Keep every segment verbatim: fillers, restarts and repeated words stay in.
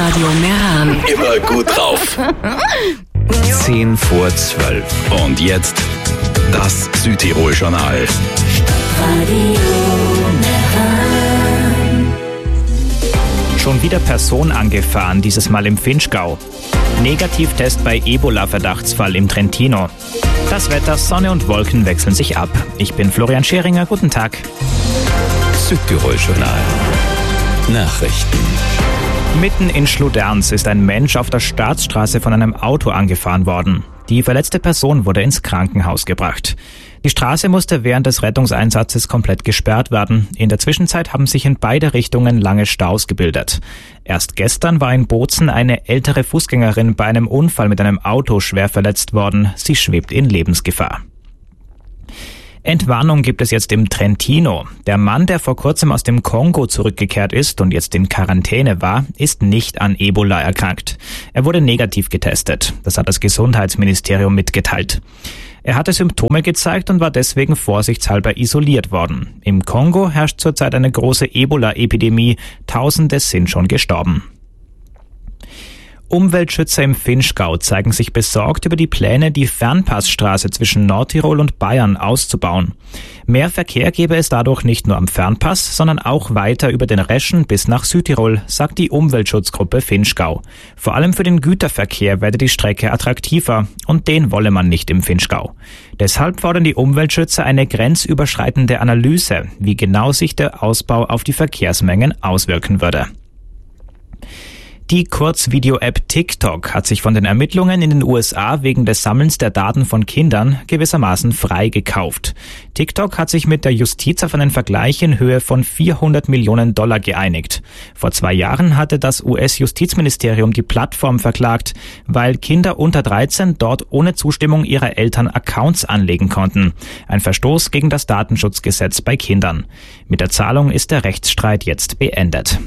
Radio Meran. Immer gut drauf. Zehn vor zwölf. Und jetzt das Südtirol-Journal. Radio Meran. Schon wieder Person angefahren, dieses Mal im Vinschgau. Negativtest bei Ebola-Verdachtsfall im Trentino. Das Wetter, Sonne und Wolken wechseln sich ab. Ich bin Florian Scheringer, guten Tag. Südtirol-Journal. Nachrichten. Mitten in Schluderns ist ein Mensch auf der Staatsstraße von einem Auto angefahren worden. Die verletzte Person wurde ins Krankenhaus gebracht. Die Straße musste während des Rettungseinsatzes komplett gesperrt werden. In der Zwischenzeit haben sich in beide Richtungen lange Staus gebildet. Erst gestern war in Bozen eine ältere Fußgängerin bei einem Unfall mit einem Auto schwer verletzt worden. Sie schwebt in Lebensgefahr. Entwarnung gibt es jetzt im Trentino. Der Mann, der vor kurzem aus dem Kongo zurückgekehrt ist und jetzt in Quarantäne war, ist nicht an Ebola erkrankt. Er wurde negativ getestet. Das hat das Gesundheitsministerium mitgeteilt. Er hatte Symptome gezeigt und war deswegen vorsichtshalber isoliert worden. Im Kongo herrscht zurzeit eine große Ebola-Epidemie. Tausende sind schon gestorben. Umweltschützer im Vinschgau zeigen sich besorgt über die Pläne, die Fernpassstraße zwischen Nordtirol und Bayern auszubauen. Mehr Verkehr gäbe es dadurch nicht nur am Fernpass, sondern auch weiter über den Reschen bis nach Südtirol, sagt die Umweltschutzgruppe Vinschgau. Vor allem für den Güterverkehr werde die Strecke attraktiver und den wolle man nicht im Vinschgau. Deshalb fordern die Umweltschützer eine grenzüberschreitende Analyse, wie genau sich der Ausbau auf die Verkehrsmengen auswirken würde. Die Kurzvideo-App TikTok hat sich von den Ermittlungen in den U S A wegen des Sammelns der Daten von Kindern gewissermaßen frei gekauft. TikTok hat sich mit der Justiz auf einen Vergleich in Höhe von vierhundert Millionen Dollar geeinigt. Vor zwei Jahren hatte das U S-Justizministerium die Plattform verklagt, weil Kinder unter dreizehn dort ohne Zustimmung ihrer Eltern Accounts anlegen konnten. Ein Verstoß gegen das Datenschutzgesetz bei Kindern. Mit der Zahlung ist der Rechtsstreit jetzt beendet.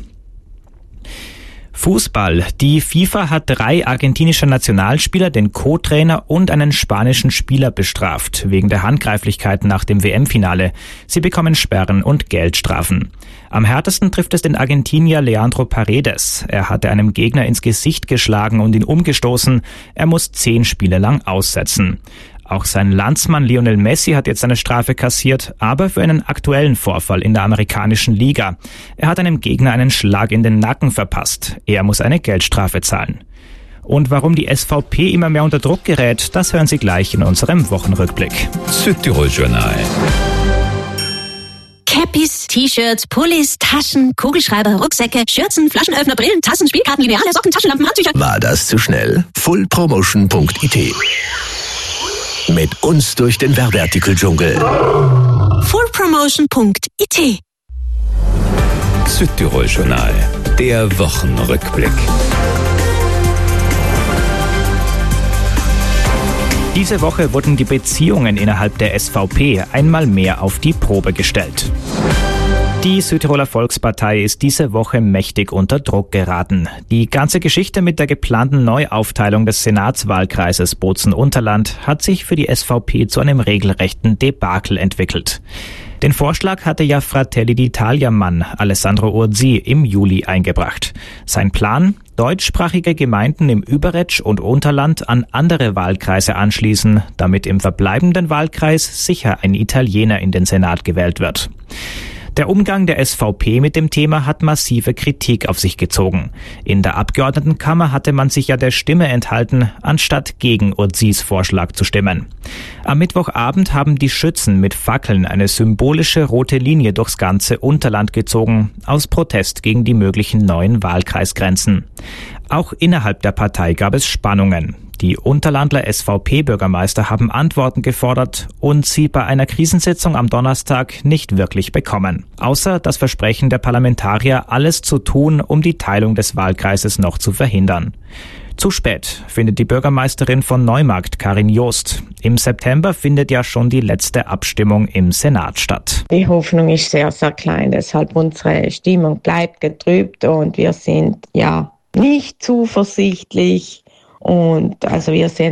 Fußball. Die FIFA hat drei argentinische Nationalspieler, den Co-Trainer und einen spanischen Spieler bestraft, wegen der Handgreiflichkeiten nach dem W M-Finale. Sie bekommen Sperren und Geldstrafen. Am härtesten trifft es den Argentinier Leandro Paredes. Er hatte einem Gegner ins Gesicht geschlagen und ihn umgestoßen. Er muss zehn Spiele lang aussetzen. Auch sein Landsmann Lionel Messi hat jetzt eine Strafe kassiert, aber für einen aktuellen Vorfall in der amerikanischen Liga. Er hat einem Gegner einen Schlag in den Nacken verpasst. Er muss eine Geldstrafe zahlen. Und warum die S V P immer mehr unter Druck gerät, das hören Sie gleich in unserem Wochenrückblick. Südtirol-Journal. Cappies, T-Shirts, Pullis, Taschen, Kugelschreiber, Rucksäcke, Schürzen, Flaschenöffner, Brillen, Tassen, Spielkarten, Lineale, Socken, Taschenlampen, Handtücher. War das zu schnell? full promotion punkt I T. Mit uns durch den Werbeartikel-Dschungel. full promotion punkt I T. Südtirol-Journal. Der Wochenrückblick. Diese Woche wurden die Beziehungen innerhalb der S V P einmal mehr auf die Probe gestellt. Die Südtiroler Volkspartei ist diese Woche mächtig unter Druck geraten. Die ganze Geschichte mit der geplanten Neuaufteilung des Senatswahlkreises Bozen-Unterland hat sich für die S V P zu einem regelrechten Debakel entwickelt. Den Vorschlag hatte ja Fratelli d'Italia-Mann Alessandro Urzi im Juli eingebracht. Sein Plan? Deutschsprachige Gemeinden im Überetsch und Unterland an andere Wahlkreise anschließen, damit im verbleibenden Wahlkreis sicher ein Italiener in den Senat gewählt wird. Der Umgang der S V P mit dem Thema hat massive Kritik auf sich gezogen. In der Abgeordnetenkammer hatte man sich ja der Stimme enthalten, anstatt gegen Urzis Vorschlag zu stimmen. Am Mittwochabend haben die Schützen mit Fackeln eine symbolische rote Linie durchs ganze Unterland gezogen, aus Protest gegen die möglichen neuen Wahlkreisgrenzen. Auch innerhalb der Partei gab es Spannungen. Die Unterlandler S V P-Bürgermeister haben Antworten gefordert und sie bei einer Krisensitzung am Donnerstag nicht wirklich bekommen. Außer das Versprechen der Parlamentarier, alles zu tun, um die Teilung des Wahlkreises noch zu verhindern. Zu spät, findet die Bürgermeisterin von Neumarkt, Karin Joost. Im September findet ja schon die letzte Abstimmung im Senat statt. Die Hoffnung ist sehr, sehr klein, deshalb unsere Stimmung bleibt getrübt und wir sind ja nicht zuversichtlich. Und also wir sehen da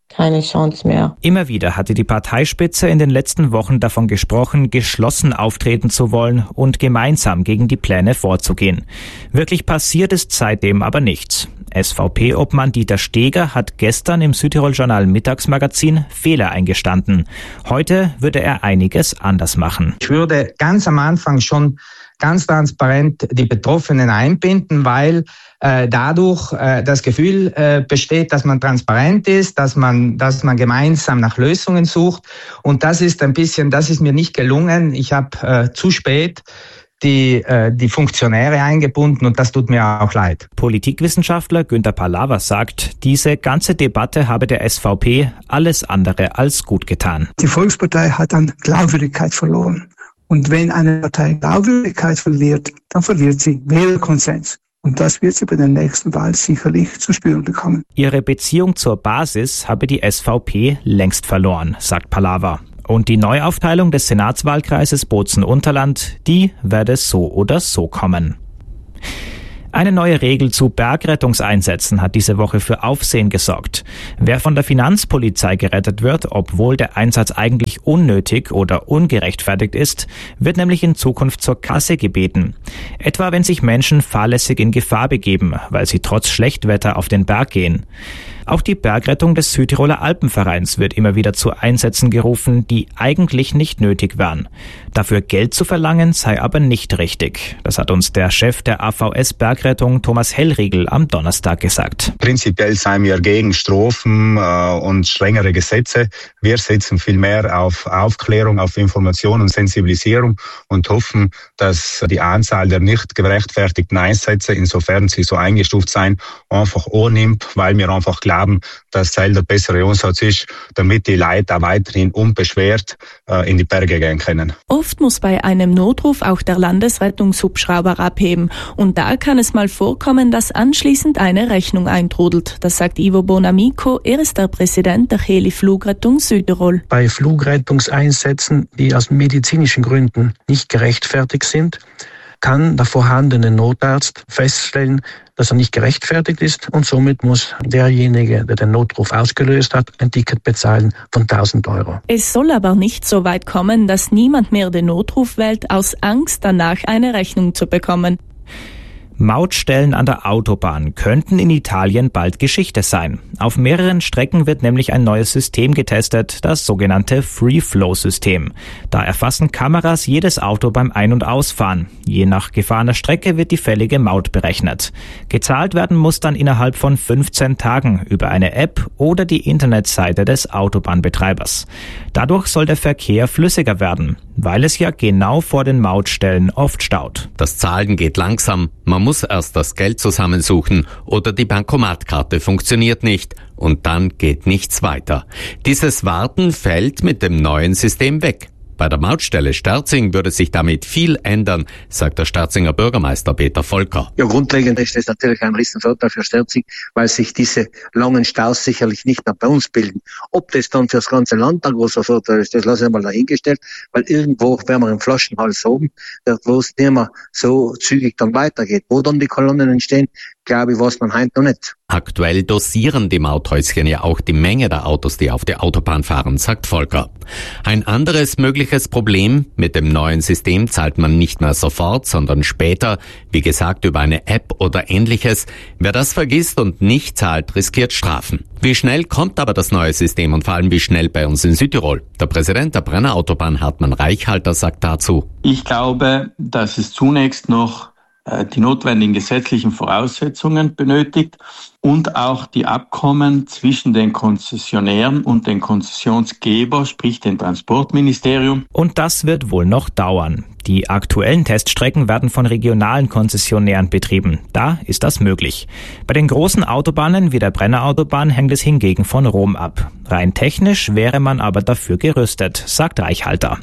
keine Chance mehr. Immer wieder hatte die Parteispitze in den letzten Wochen davon gesprochen, geschlossen auftreten zu wollen und gemeinsam gegen die Pläne vorzugehen. Wirklich passiert ist seitdem aber nichts. S V P-Obmann Dieter Steger hat gestern im Südtirol-Journal Mittagsmagazin Fehler eingestanden. Heute würde er einiges anders machen. Ich würde ganz am Anfang schon ganz transparent die Betroffenen einbinden, weil äh, dadurch äh, das Gefühl äh, besteht, dass man transparent ist, dass man, dass man gemeinsam nach Lösungen sucht. Und das ist ein bisschen, das ist mir nicht gelungen. Ich habe äh, zu spät die äh, die Funktionäre eingebunden und das tut mir auch leid. Politikwissenschaftler Günter Pallava sagt, diese ganze Debatte habe der S V P alles andere als gut getan. Die Volkspartei hat an Glaubwürdigkeit verloren. Und wenn eine Partei Glaubwürdigkeit verliert, dann verliert sie Wählerkonsens. Und das wird sie bei der nächsten Wahl sicherlich zu spüren bekommen. Ihre Beziehung zur Basis habe die S V P längst verloren, sagt Pallava. Und die Neuaufteilung des Senatswahlkreises Bozen-Unterland, die werde so oder so kommen. Eine neue Regel zu Bergrettungseinsätzen hat diese Woche für Aufsehen gesorgt. Wer von der Finanzpolizei gerettet wird, obwohl der Einsatz eigentlich unnötig oder ungerechtfertigt ist, wird nämlich in Zukunft zur Kasse gebeten. Etwa wenn sich Menschen fahrlässig in Gefahr begeben, weil sie trotz Schlechtwetter auf den Berg gehen. Auch die Bergrettung des Südtiroler Alpenvereins wird immer wieder zu Einsätzen gerufen, die eigentlich nicht nötig wären. Dafür Geld zu verlangen sei aber nicht richtig. Das hat uns der Chef der A V S Bergrettung Thomas Hellriegel am Donnerstag gesagt. Prinzipiell seien wir gegen Strafen äh, und strengere Gesetze. Wir setzen viel mehr auf Aufklärung, auf Information und Sensibilisierung und hoffen, dass die Anzahl der nicht gerechtfertigten Einsätze, insofern sie so eingestuft seien, einfach annimmt, weil wir einfach glauben, dass Teil der bessere Ansatz ist, damit die Leute auch weiterhin unbeschwert äh, in die Berge gehen können. Oft muss bei einem Notruf auch der Landesrettungshubschrauber abheben. Und da kann es mal vorkommen, dass anschließend eine Rechnung eintrudelt. Das sagt Ivo Bonamico, er ist der Präsident der Heli Flugrettung Südtirol. Bei Flugrettungseinsätzen, die aus medizinischen Gründen nicht gerechtfertigt sind, kann der vorhandene Notarzt feststellen, dass er nicht gerechtfertigt ist und somit muss derjenige, der den Notruf ausgelöst hat, ein Ticket bezahlen von tausend Euro. Es soll aber nicht so weit kommen, dass niemand mehr den Notruf wählt, aus Angst danach eine Rechnung zu bekommen. Mautstellen an der Autobahn könnten in Italien bald Geschichte sein. Auf mehreren Strecken wird nämlich ein neues System getestet, das sogenannte Free-Flow-System. Da erfassen Kameras jedes Auto beim Ein- und Ausfahren. Je nach gefahrener Strecke wird die fällige Maut berechnet. Gezahlt werden muss dann innerhalb von fünfzehn Tagen über eine App oder die Internetseite des Autobahnbetreibers. Dadurch soll der Verkehr flüssiger werden, weil es ja genau vor den Mautstellen oft staut. Das Zahlen geht langsam. Man muss erst das Geld zusammensuchen oder die Bankomatkarte funktioniert nicht und dann geht nichts weiter. Dieses Warten fällt mit dem neuen System weg. Bei der Mautstelle Sterzing würde sich damit viel ändern, sagt der Sterzinger Bürgermeister Peter Volker. Ja, grundlegend ist das natürlich ein Riesenvorteil für Sterzing, weil sich diese langen Staus sicherlich nicht mehr bei uns bilden. Ob das dann für das ganze Land ein großer Vorteil ist, das lasse ich mal dahingestellt, weil irgendwo werden wir im Flaschenhals oben, wo es nicht mehr so zügig dann weitergeht. Wo dann die Kolonnen entstehen, glaube ich, weiß man heute noch nicht. Aktuell dosieren die Mauthäuschen ja auch die Menge der Autos, die auf die Autobahn fahren, sagt Volker. Ein anderes mögliches Problem: Mit dem neuen System zahlt man nicht mehr sofort, sondern später, wie gesagt über eine App oder ähnliches. Wer das vergisst und nicht zahlt, riskiert Strafen. Wie schnell kommt aber das neue System und vor allem wie schnell bei uns in Südtirol? Der Präsident der Brennerautobahn Hartmann Reichhalter sagt dazu: Ich glaube, dass es zunächst noch die notwendigen gesetzlichen Voraussetzungen benötigt und auch die Abkommen zwischen den Konzessionären und den Konzessionsgeber, sprich dem Transportministerium. Und das wird wohl noch dauern. Die aktuellen Teststrecken werden von regionalen Konzessionären betrieben. Da ist das möglich. Bei den großen Autobahnen wie der Brennerautobahn hängt es hingegen von Rom ab. Rein technisch wäre man aber dafür gerüstet, sagt Reichhalter.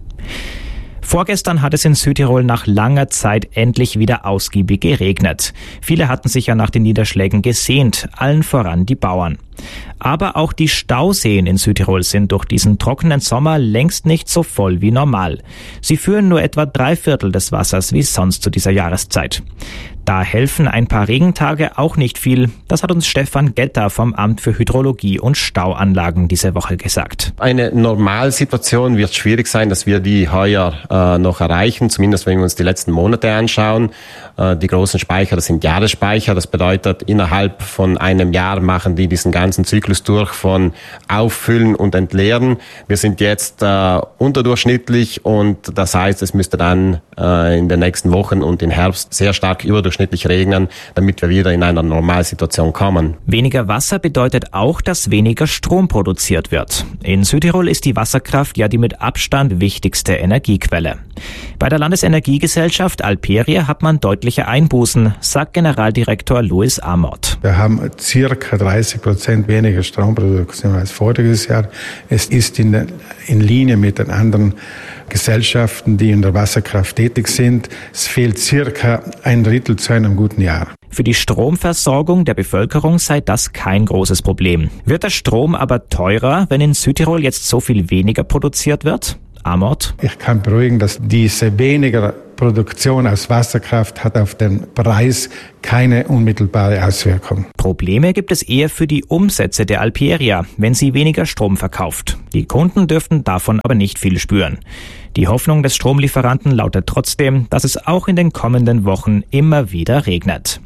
Vorgestern hat es in Südtirol nach langer Zeit endlich wieder ausgiebig geregnet. Viele hatten sich ja nach den Niederschlägen gesehnt, allen voran die Bauern. Aber auch die Stauseen in Südtirol sind durch diesen trockenen Sommer längst nicht so voll wie normal. Sie führen nur etwa drei Viertel des Wassers wie sonst zu dieser Jahreszeit. Da helfen ein paar Regentage auch nicht viel. Das hat uns Stefan Getter vom Amt für Hydrologie und Stauanlagen diese Woche gesagt. Eine Normalsituation wird schwierig sein, dass wir die heuer äh, noch erreichen, zumindest wenn wir uns die letzten Monate anschauen. Äh, die großen Speicher, das sind Jahresspeicher. Das bedeutet, innerhalb von einem Jahr machen die diesen ganzen Zyklus durch von Auffüllen und Entleeren. Wir sind jetzt äh, unterdurchschnittlich und das heißt, es müsste dann äh, in den nächsten Wochen und im Herbst sehr stark überdurchschnittlich regnen, damit wir wieder in eine Normalsituation kommen. Weniger Wasser bedeutet auch, dass weniger Strom produziert wird. In Südtirol ist die Wasserkraft ja die mit Abstand wichtigste Energiequelle. Bei der Landesenergiegesellschaft Alperia hat man deutliche Einbußen, sagt Generaldirektor Louis Amott. Wir haben circa dreißig Prozent weniger Stromproduktion als voriges Jahr. Es ist in, der, in Linie mit den anderen Gesellschaften, die in der Wasserkraft tätig sind. Es fehlt circa ein Drittel zu einem guten Jahr. Für die Stromversorgung der Bevölkerung sei das kein großes Problem. Wird der Strom aber teurer, wenn in Südtirol jetzt so viel weniger produziert wird? Amott? Ich kann beruhigen, dass diese weniger Produktion aus Wasserkraft hat auf den Preis keine unmittelbare Auswirkung. Probleme gibt es eher für die Umsätze der Alperia, wenn sie weniger Strom verkauft. Die Kunden dürften davon aber nicht viel spüren. Die Hoffnung des Stromlieferanten lautet trotzdem, dass es auch in den kommenden Wochen immer wieder regnet.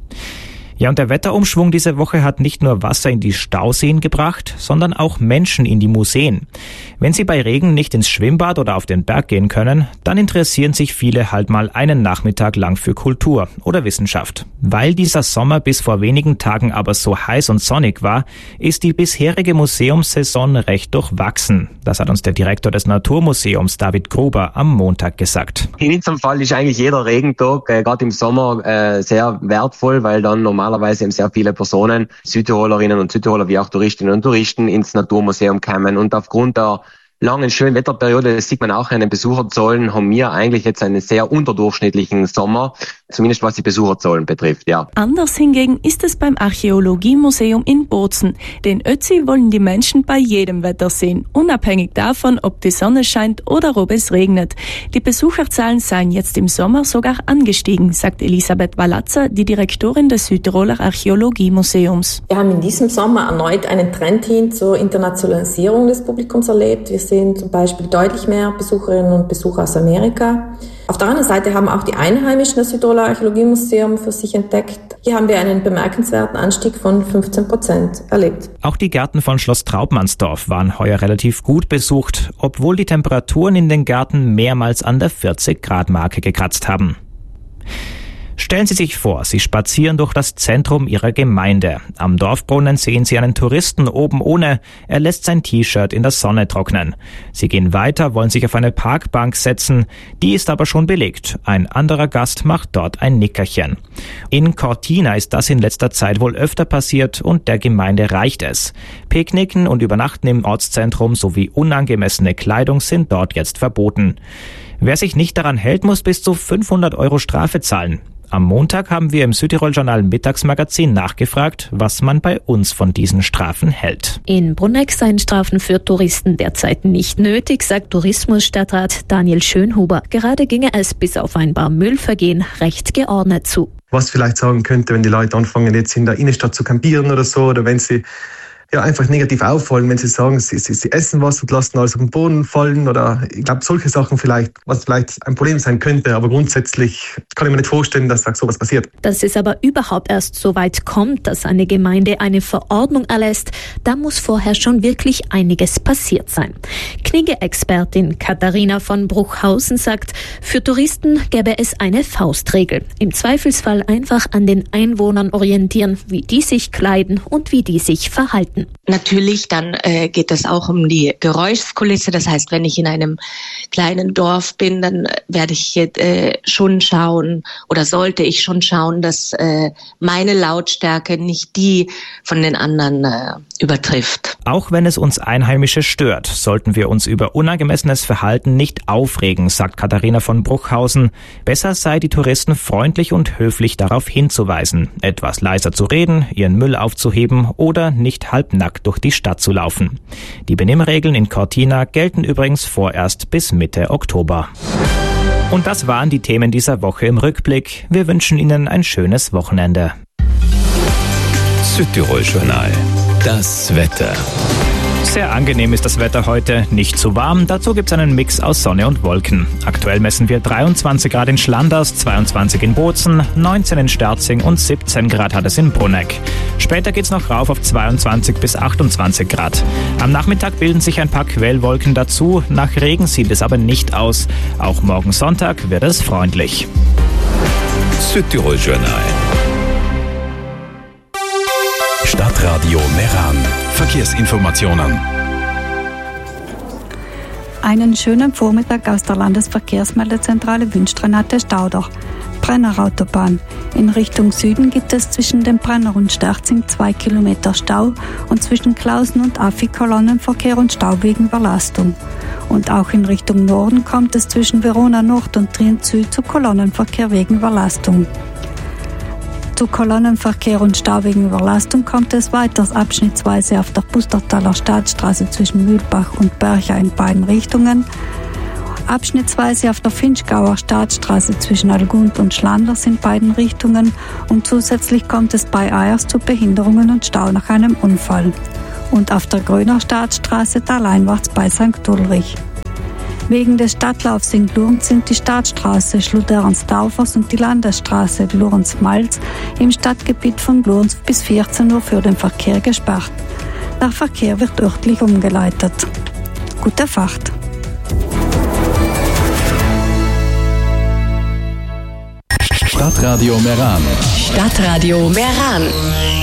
Ja, und der Wetterumschwung diese Woche hat nicht nur Wasser in die Stauseen gebracht, sondern auch Menschen in die Museen. Wenn sie bei Regen nicht ins Schwimmbad oder auf den Berg gehen können, dann interessieren sich viele halt mal einen Nachmittag lang für Kultur oder Wissenschaft. Weil dieser Sommer bis vor wenigen Tagen aber so heiß und sonnig war, ist die bisherige Museumssaison recht durchwachsen. Das hat uns der Direktor des Naturmuseums, David Gruber, am Montag gesagt. In unserem Fall ist eigentlich jeder Regentag, äh, gerade im Sommer, äh, sehr wertvoll, weil dann normal Normalerweise eben sehr viele Personen, Südtirolerinnen und Südtiroler wie auch Touristinnen und Touristen ins Naturmuseum kommen. Und aufgrund der langen schönen Wetterperiode, das sieht man auch an den Besucherzahlen, haben wir eigentlich jetzt einen sehr unterdurchschnittlichen Sommer, zumindest was die Besucherzahlen betrifft, ja. Anders hingegen ist es beim Archäologiemuseum in Bozen. Den Ötzi wollen die Menschen bei jedem Wetter sehen, unabhängig davon, ob die Sonne scheint oder ob es regnet. Die Besucherzahlen seien jetzt im Sommer sogar angestiegen, sagt Elisabeth Walazza, die Direktorin des Südtiroler Archäologiemuseums. Wir haben in diesem Sommer erneut einen Trend hin zur Internationalisierung des Publikums erlebt. Wir sehen zum Beispiel deutlich mehr Besucherinnen und Besucher aus Amerika. Auf der anderen Seite haben auch die Einheimischen das Südtiroler Archäologiemuseum für sich entdeckt. Hier haben wir einen bemerkenswerten Anstieg von fünfzehn Prozent erlebt. Auch die Gärten von Schloss Traubmannsdorf waren heuer relativ gut besucht, obwohl die Temperaturen in den Gärten mehrmals an der vierzig Grad Marke gekratzt haben. Stellen Sie sich vor, Sie spazieren durch das Zentrum Ihrer Gemeinde. Am Dorfbrunnen sehen Sie einen Touristen oben ohne. Er lässt sein T-Shirt in der Sonne trocknen. Sie gehen weiter, wollen sich auf eine Parkbank setzen. Die ist aber schon belegt. Ein anderer Gast macht dort ein Nickerchen. In Cortina ist das in letzter Zeit wohl öfter passiert und der Gemeinde reicht es. Picknicken und Übernachten im Ortszentrum sowie unangemessene Kleidung sind dort jetzt verboten. Wer sich nicht daran hält, muss bis zu fünfhundert Euro Strafe zahlen. Am Montag haben wir im Südtirol-Journal Mittagsmagazin nachgefragt, was man bei uns von diesen Strafen hält. In Brunegg seien Strafen für Touristen derzeit nicht nötig, sagt Tourismusstadtrat Daniel Schönhuber. Gerade ginge es bis auf ein paar Müllvergehen recht geordnet zu. Was vielleicht sagen könnte, wenn die Leute anfangen, jetzt in der Innenstadt zu campieren oder so, oder wenn sie ja einfach negativ auffallen, wenn sie sagen, sie, sie, sie essen was und lassen alles auf den Boden fallen, oder ich glaube, solche Sachen vielleicht, was vielleicht ein Problem sein könnte, aber grundsätzlich kann ich mir nicht vorstellen, dass da sowas passiert. Dass es aber überhaupt erst so weit kommt, dass eine Gemeinde eine Verordnung erlässt, da muss vorher schon wirklich einiges passiert sein. Knigge-Expertin Katharina von Bruchhausen sagt, für Touristen gäbe es eine Faustregel. Im Zweifelsfall einfach an den Einwohnern orientieren, wie die sich kleiden und wie die sich verhalten. Natürlich, dann äh, geht es auch um die Geräuschkulisse. Das heißt, wenn ich in einem kleinen Dorf bin, dann werde ich äh, schon schauen oder sollte ich schon schauen, dass äh, meine Lautstärke nicht die von den anderen äh, übertrifft. Auch wenn es uns Einheimische stört, sollten wir uns über unangemessenes Verhalten nicht aufregen, sagt Katharina von Bruchhausen. Besser sei, die Touristen freundlich und höflich darauf hinzuweisen, etwas leiser zu reden, ihren Müll aufzuheben oder nicht halbnackt durch die Stadt zu laufen. Die Benimmregeln in Cortina gelten übrigens vorerst bis Mitte Oktober. Und das waren die Themen dieser Woche im Rückblick. Wir wünschen Ihnen ein schönes Wochenende. Südtirol-Journal. Das Wetter. Sehr angenehm ist das Wetter heute, nicht zu warm. Dazu gibt es einen Mix aus Sonne und Wolken. Aktuell messen wir dreiundzwanzig Grad in Schlanders, zweiundzwanzig in Bozen, neunzehn in Sterzing und siebzehn Grad hat es in Brunegg. Später geht's noch rauf auf zweiundzwanzig bis achtundzwanzig Grad. Am Nachmittag bilden sich ein paar Quellwolken dazu. Nach Regen sieht es aber nicht aus. Auch morgen Sonntag wird es freundlich. Südtirol-Journal. Stadtradio Meran. Verkehrsinformationen. Einen schönen Vormittag aus der Landesverkehrsmeldezentrale wünscht Renate Stauder. Brennerautobahn. In Richtung Süden gibt es zwischen dem Brenner und Sterzing zwei Kilometer Stau und zwischen Klausen und Affi Kolonnenverkehr und Stau wegen Überlastung. Und auch in Richtung Norden kommt es zwischen Verona Nord und Trient Süd zu Kolonnenverkehr wegen Überlastung. Zu Kolonnenverkehr und Stau wegen Überlastung kommt es weiters abschnittsweise auf der Pustertaler Staatsstraße zwischen Mühlbach und Bercha in beiden Richtungen, abschnittsweise auf der Finchgauer Staatsstraße zwischen Algund und Schlanders in beiden Richtungen und zusätzlich kommt es bei Eyers zu Behinderungen und Stau nach einem Unfall. Und auf der Gröner Staatsstraße taleinwärts bei Sankt Ulrich. Wegen des Stadtlaufs in Glurns sind die Staatsstraße Schluderns-Daufers und die Landesstraße Glurns-Malz im Stadtgebiet von Glurns bis vierzehn Uhr für den Verkehr gesperrt. Der Verkehr wird örtlich umgeleitet. Gute Fahrt! Stadtradio Meran. Stadtradio Meran.